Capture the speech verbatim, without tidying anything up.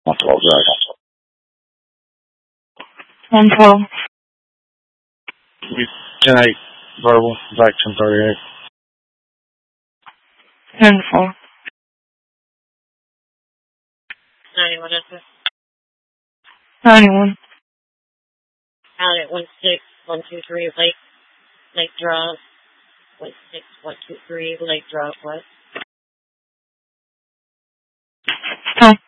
one twelve Drive. one twelve. ten eight, verbal, back ten thirty-eight. ten four. ninety-one, that's it. ninety-one. Out at one six one two three Lake, Lake Drive. one six one two three Lake Drive West. Oh.